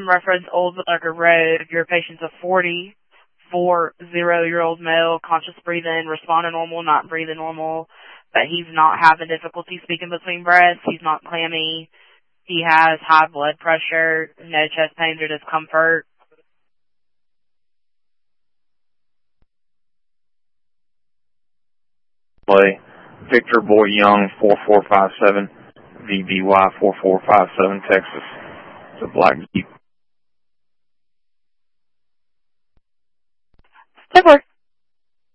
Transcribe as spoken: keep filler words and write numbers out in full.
reference Old Butler Road. Your patient's a forty-four-year-old male, conscious breathing, responding normal, not breathing normal, but he's not having difficulty speaking between breaths. He's not clammy. He has high blood pressure, no chest pains or discomfort. Play Victor Boy Young, four four five seven, V B Y four four five seven, Texas. It's a black Jeep. Super.